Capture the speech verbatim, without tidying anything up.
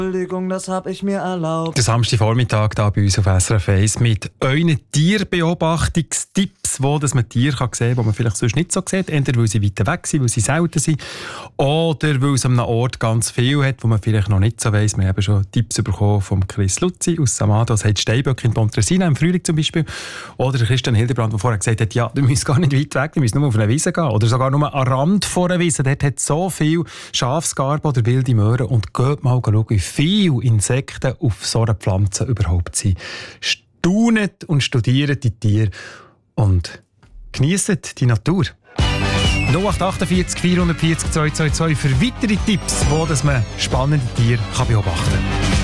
Entschuldigung, das habe ich mir erlaubt. Der Samstagvormittag hier bei uns auf S R F eins mit euren Tierbeobachtungstipps, wo dass man Tiere kann sehen kann, die man vielleicht sonst nicht so sieht. Entweder weil sie weiter weg sind, weil sie selten sind, oder weil es an einem Ort ganz viel hat, wo man vielleicht noch nicht so weiss. Wir haben schon Tipps bekommen von Chris Luzzi aus Samado, das hat Steinböcke in Pontresina im Frühling zum Beispiel. Oder Christian Hildebrand, der vorher gesagt hat, ja, du musst gar nicht weit weg, du musst nur auf eine Wiese gehen. Oder sogar nur am Rand von einer Wiese. Dort hat so viel Schafsgarbe oder wilde Möhren. Und geht mal schauen, wie viele Insekten auf so einer Pflanze überhaupt sind. Staunet und studiert die Tiere und genießt die Natur. null acht acht vier vier vier zwei zwei zwei für weitere Tipps, wo dass man spannende Tiere kann beobachten kann.